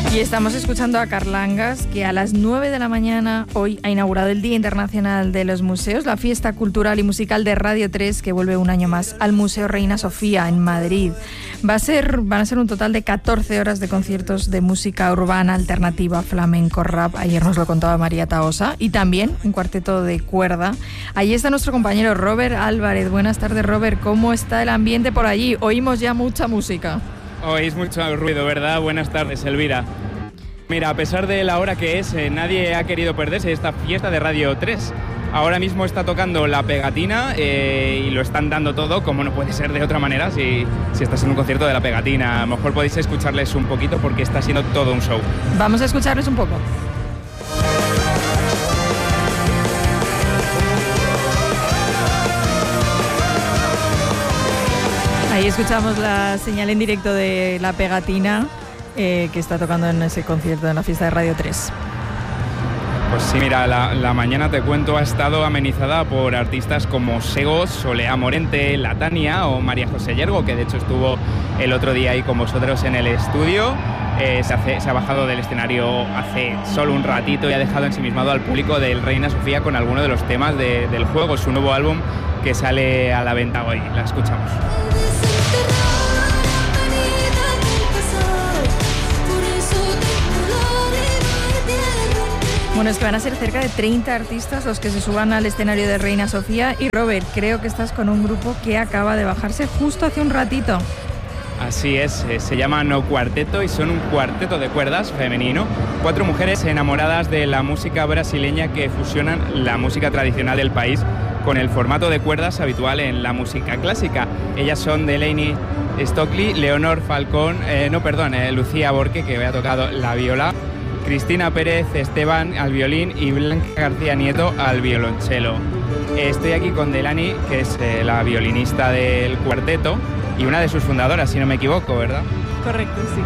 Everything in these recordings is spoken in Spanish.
Y estamos escuchando a Carlangas, que a las 9 de la mañana hoy ha inaugurado el Día Internacional de los Museos, la fiesta cultural y musical de Radio 3, que vuelve un año más al Museo Reina Sofía en Madrid. Van a ser un total de 14 horas de conciertos de música urbana, alternativa, flamenco, rap. Ayer nos lo contaba María Tahosa. Y también un cuarteto de cuerda. Allí está nuestro compañero Robert Álvarez. Buenas tardes, Robert. ¿Cómo está el ambiente por allí? Oímos ya mucha música. Oís mucho ruido, ¿verdad? Buenas tardes, Elvira. Mira, a pesar de la hora que es, nadie ha querido perderse esta fiesta de Radio 3. Ahora mismo está tocando La Pegatina y lo están dando todo, como no puede ser de otra manera si estás en un concierto de La Pegatina. A lo mejor podéis escucharles un poquito porque está siendo todo un show. Vamos a escucharles un poco. Ahí escuchamos la señal en directo de La Pegatina, que está tocando en ese concierto en la fiesta de Radio 3. Pues sí, mira, la mañana, te cuento, ha estado amenizada por artistas como Segos, Solea Morente, La Tania o María José Yergo, que de hecho estuvo el otro día ahí con vosotros en el estudio. Se ha bajado del escenario hace solo un ratito y ha dejado ensimismado al público del Reina Sofía con alguno de los temas del juego, su nuevo álbum que sale a la venta hoy. La escuchamos. Bueno, es que van a ser cerca de 30 artistas los que se suban al escenario de Reina Sofía. Y Robert, creo que estás con un grupo que acaba de bajarse justo hace un ratito. Así es, se llama No Cuarteto y son un cuarteto de cuerdas femenino. 4 mujeres enamoradas de la música brasileña que fusionan la música tradicional del país con el formato de cuerdas habitual en la música clásica. Ellas son Delaney Stockley, Leonor Falcón, Lucía Borque, que había tocado la viola, Cristina Pérez Esteban al violín y Blanca García Nieto al violonchelo. Estoy aquí con Delaney, que es la violinista del cuarteto y una de sus fundadoras, si no me equivoco, ¿verdad? Correcto, sí.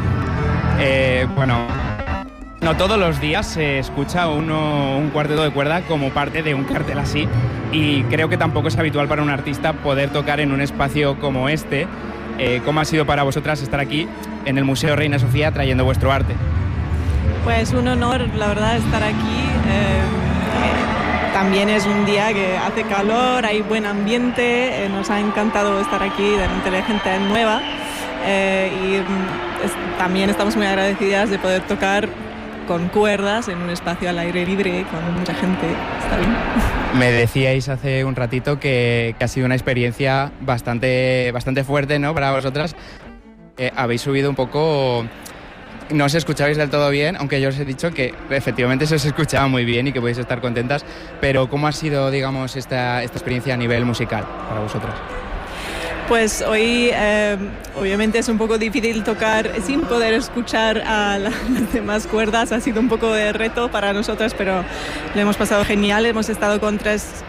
No todos los días se escucha un cuarteto de cuerda como parte de un cartel así, y creo que tampoco es habitual para un artista poder tocar en un espacio como este. ¿Cómo ha sido para vosotras estar aquí en el Museo Reina Sofía trayendo vuestro arte? Pues un honor, la verdad, estar aquí. También es un día que hace calor, hay buen ambiente, nos ha encantado estar aquí delante de gente nueva también estamos muy agradecidas de poder tocar con cuerdas en un espacio al aire libre con mucha gente. Está bien. Me decíais hace un ratito que ha sido una experiencia bastante fuerte, ¿no?, para vosotras. Habéis subido un poco... No os escuchabais del todo bien, aunque yo os he dicho que efectivamente se os escuchaba muy bien y que podéis estar contentas, pero ¿cómo ha sido, digamos, esta experiencia a nivel musical para vosotras? Pues hoy obviamente es un poco difícil tocar sin poder escuchar a las demás cuerdas, ha sido un poco de reto para nosotras, pero lo hemos pasado genial. Hemos estado con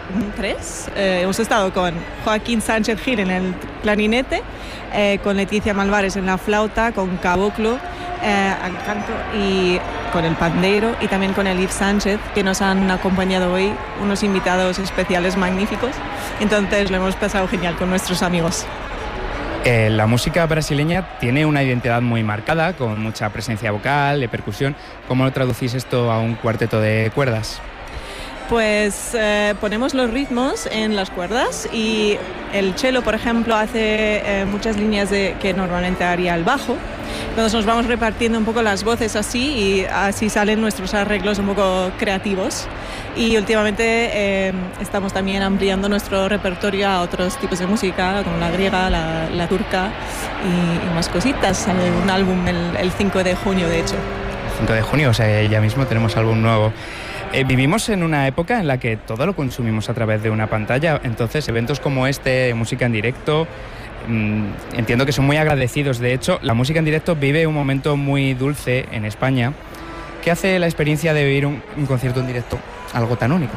hemos estado con Joaquín Sánchez Gil en el clarinete, con Leticia Malvares en la flauta, con Caboclo al canto y con el pandero, y también con Elif Sánchez, que nos han acompañado hoy, unos invitados especiales magníficos. Entonces lo hemos pasado genial con nuestros amigos. La música brasileña tiene una identidad muy marcada, con mucha presencia vocal, de percusión. ¿Cómo lo traducís esto a un cuarteto de cuerdas? Pues ponemos los ritmos en las cuerdas y el cello, por ejemplo, hace muchas líneas que normalmente haría el bajo. Entonces nos vamos repartiendo un poco las voces así y así salen nuestros arreglos un poco creativos. Y últimamente estamos también ampliando nuestro repertorio a otros tipos de música, como la griega, la turca y más cositas. Sale un álbum el 5 de junio, de hecho. El 5 de junio, o sea, ya mismo tenemos álbum nuevo. Vivimos en una época en la que todo lo consumimos a través de una pantalla, entonces eventos como este, música en directo, entiendo que son muy agradecidos. De hecho, la música en directo vive un momento muy dulce en España. ¿Qué hace la experiencia de vivir un concierto en directo algo tan único?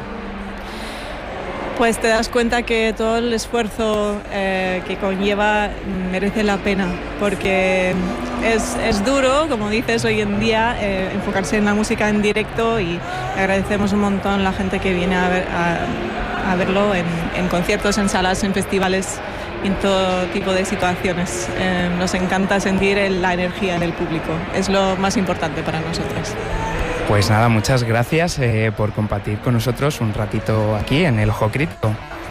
Pues te das cuenta que todo el esfuerzo que conlleva merece la pena, porque es duro, como dices, hoy en día enfocarse en la música en directo, y agradecemos un montón la gente que viene a verlo en conciertos, en salas, en festivales. en todo tipo de situaciones. Nos encanta sentir la energía del público, es lo más importante para nosotros. Pues nada, muchas gracias por compartir con nosotros un ratito aquí en el Ojo Crítico.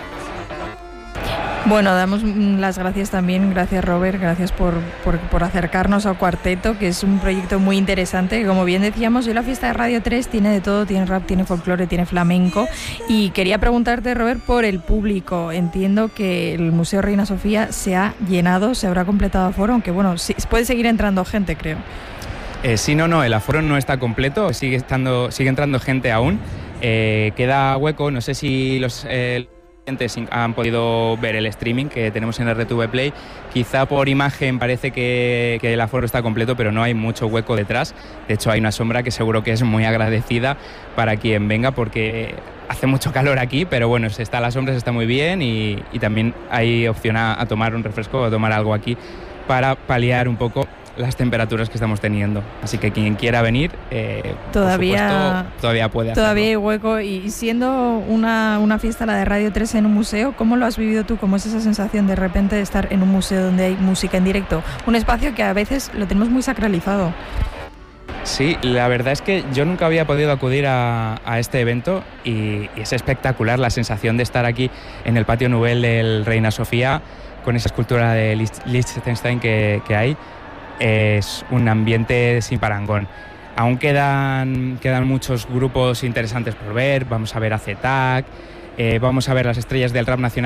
Bueno, damos las gracias también, gracias Robert, gracias por acercarnos al cuarteto, que es un proyecto muy interesante, que como bien decíamos, hoy la fiesta de Radio 3 tiene de todo, tiene rap, tiene folclore, tiene flamenco, y quería preguntarte, Robert, por el público. Entiendo que el Museo Reina Sofía se ha llenado, se habrá completado aforo, aunque bueno, sí, puede seguir entrando gente, creo. Sí, no, el aforo no está completo, sigue entrando gente aún, queda hueco, no sé si los han podido ver el streaming que tenemos en RTV Play. Quizá por imagen parece que el aforo está completo, pero no hay mucho hueco detrás. De hecho, hay una sombra que seguro que es muy agradecida para quien venga, porque hace mucho calor aquí, pero bueno, si está a la sombra se está muy bien, y también hay opción a tomar un refresco o a tomar algo aquí para paliar un poco las temperaturas que estamos teniendo. Así que quien quiera venir, todavía, por supuesto, todavía puede hacerlo. Todavía hay hueco, y siendo una fiesta, la de Radio 3, en un museo, ¿cómo lo has vivido tú? ¿Cómo es esa sensación de repente de estar en un museo donde hay música en directo? Un espacio que a veces lo tenemos muy sacralizado. Sí, la verdad es que yo nunca había podido acudir a este evento, y es espectacular la sensación de estar aquí en el patio Nouvel del Reina Sofía, con esa escultura de Liechtenstein que hay. Es un ambiente sin parangón. Aún quedan muchos grupos interesantes por ver. Vamos a ver a Zetac, vamos a ver las estrellas del rap nacional